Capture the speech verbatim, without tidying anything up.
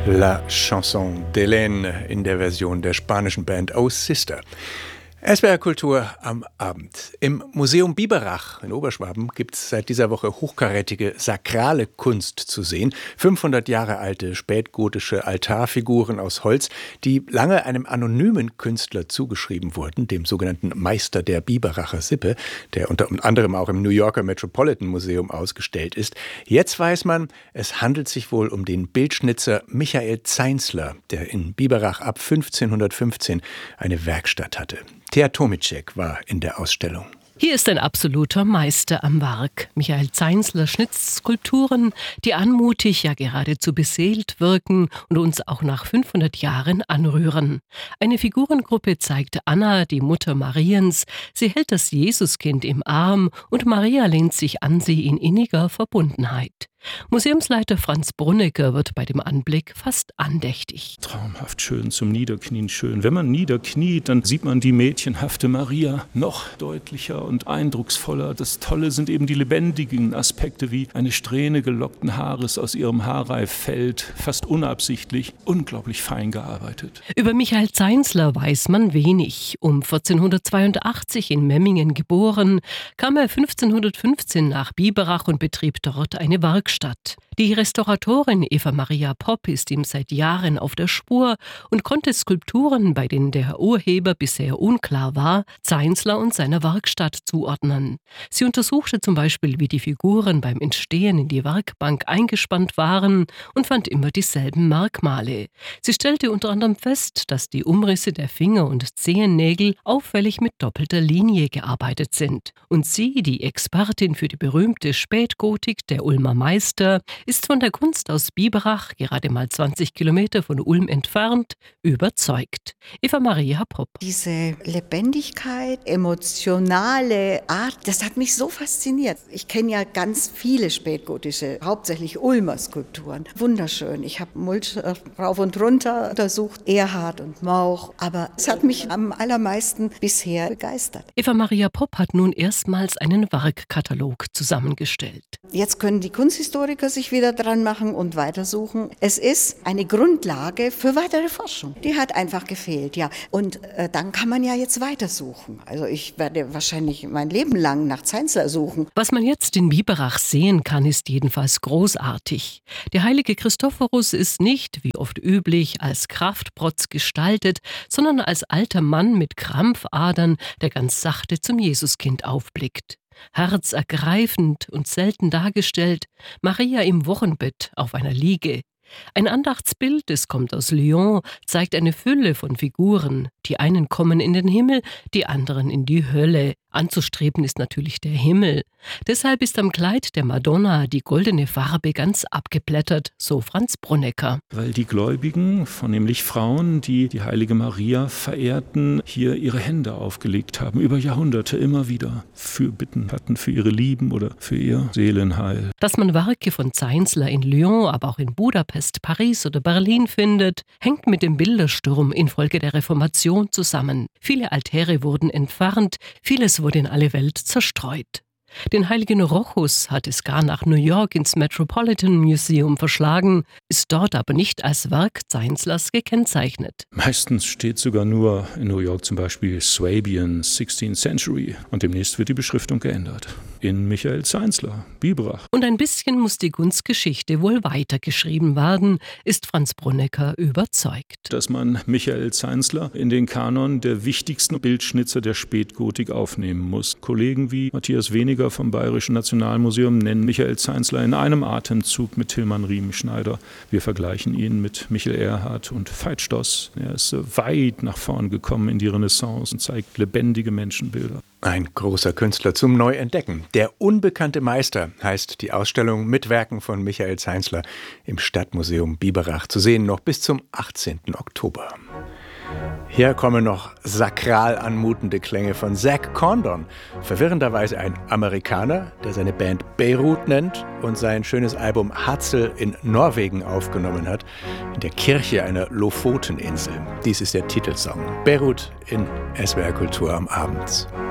La Chanson d'Hélène in der Version der spanischen Band Oh Sister. S W R Kultur am Abend. Im Museum Biberach in Oberschwaben gibt es seit dieser Woche hochkarätige sakrale Kunst zu sehen. fünfhundert Jahre alte spätgotische Altarfiguren aus Holz, die lange einem anonymen Künstler zugeschrieben wurden, dem sogenannten Meister der Biberacher Sippe, der unter anderem auch im New Yorker Metropolitan Museum ausgestellt ist. Jetzt weiß man, es handelt sich wohl um den Bildschnitzer Michael Zeinsler, der in Biberach ab fünfzehnhundertfünfzehn eine Werkstatt hatte. Thea Tomicek war in der Ausstellung. Hier ist ein absoluter Meister am Werk. Michael Zeinsler schnitzt Skulpturen, die anmutig, ja geradezu beseelt wirken und uns auch nach fünfhundert Jahren anrühren. Eine Figurengruppe zeigt Anna, die Mutter Mariens. Sie hält das Jesuskind im Arm und Maria lehnt sich an sie in inniger Verbundenheit. Museumsleiter Franz Brunnecker wird bei dem Anblick fast andächtig. Traumhaft schön, zum Niederknien schön. Wenn man niederkniet, dann sieht man die mädchenhafte Maria noch deutlicher und eindrucksvoller. Das Tolle sind eben die lebendigen Aspekte, wie eine Strähne gelockten Haares aus ihrem Haarreif fällt, fast unabsichtlich, unglaublich fein gearbeitet. Über Michael Zeinsler weiß man wenig. Um vierzehnhundertzweiundachtzig in Memmingen geboren, kam er fünfzehnhundertfünfzehn nach Biberach und betrieb dort eine Werkstatt. Die Restauratorin Eva Maria Popp ist ihm seit Jahren auf der Spur und konnte Skulpturen, bei denen der Urheber bisher unklar war, Zeinsler und seiner Werkstatt zuordnen. Sie untersuchte zum Beispiel, wie die Figuren beim Entstehen in die Werkbank eingespannt waren und fand immer dieselben Merkmale. Sie stellte unter anderem fest, dass die Umrisse der Finger- und Zehennägel auffällig mit doppelter Linie gearbeitet sind. Und sie, die Expertin für die berühmte Spätgotik der Ulmer Meister, ist von der Kunst aus Biberach, gerade mal zwanzig Kilometer von Ulm entfernt, überzeugt. Eva Maria Popp. Diese Lebendigkeit, emotionale Art, das hat mich so fasziniert. Ich kenne ja ganz viele spätgotische, hauptsächlich Ulmer Skulpturen. Wunderschön. Ich habe Mulch rauf und runter untersucht, Erhard und Mauch, aber es hat mich am allermeisten bisher begeistert. Eva Maria Popp hat nun erstmals einen Werkkatalog zusammengestellt. Jetzt können die Kunsthistoriker sich wieder dran machen und weitersuchen. Es ist eine Grundlage für weitere Forschung. Die hat einfach gefehlt, ja. Und äh, dann kann man ja jetzt weitersuchen. Also ich werde wahrscheinlich mein Leben lang nach Zeinsler suchen. Was man jetzt in Biberach sehen kann, ist jedenfalls großartig. Der heilige Christophorus ist nicht, wie oft üblich, als Kraftprotz gestaltet, sondern als alter Mann mit Krampfadern, der ganz sachte zum Jesuskind aufblickt. Herzergreifend und selten dargestellt, Maria im Wochenbett auf einer Liege. Ein Andachtsbild, es kommt aus Lyon, zeigt eine Fülle von Figuren. Die einen kommen in den Himmel, die anderen in die Hölle. Anzustreben ist natürlich der Himmel. Deshalb ist am Kleid der Madonna die goldene Farbe ganz abgeblättert, so Franz Brunnecker. Weil die Gläubigen, vornehmlich Frauen, die die heilige Maria verehrten, hier ihre Hände aufgelegt haben, über Jahrhunderte immer wieder Fürbitten hatten für ihre Lieben oder für ihr Seelenheil. Dass man Werke von Zeinsler in Lyon, aber auch in Budapest, Paris oder Berlin findet, hängt mit dem Bildersturm infolge der Reformation zusammen. Viele Altäre wurden entfernt, vieles wurde in alle Welt zerstreut. Den heiligen Rochus hat es gar nach New York ins Metropolitan Museum verschlagen, ist dort aber nicht als Werk Zeynslers gekennzeichnet. Meistens steht sogar nur in New York zum Beispiel Swabian sixteenth Century und demnächst wird die Beschriftung geändert. In Michael Zeinsler, Biberach. Und ein bisschen muss die Kunstgeschichte wohl weitergeschrieben werden, ist Franz Brunnecker überzeugt. Dass man Michael Zeinsler in den Kanon der wichtigsten Bildschnitzer der Spätgotik aufnehmen muss. Kollegen wie Matthias Weniger vom Bayerischen Nationalmuseum nennen Michael Zeinsler in einem Atemzug mit Tilman Riemenschneider. Wir vergleichen ihn mit Michael Erhard und Veit Stoss. Er ist weit nach vorn gekommen in die Renaissance und zeigt lebendige Menschenbilder. Ein großer Künstler zum Neuentdecken. Der unbekannte Meister heißt die Ausstellung mit Werken von Michael Zeinsler im Stadtmuseum Biberach. Zu sehen noch bis zum achtzehnten Oktober. Hier kommen noch sakral anmutende Klänge von Zac Condon. Verwirrenderweise ein Amerikaner, der seine Band Beirut nennt und sein schönes Album Hadsel in Norwegen aufgenommen hat, in der Kirche einer Lofoteninsel. Dies ist der Titelsong. Beirut in S W R Kultur am Abend.